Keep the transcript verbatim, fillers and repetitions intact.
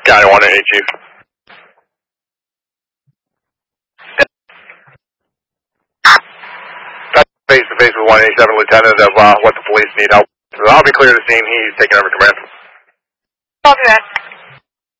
Got it, one eight, Chief. Face to face with one eighty-seven, Lieutenant, of uh, what the police need help. So I'll be clear to the scene. He's taking over command. Copy that.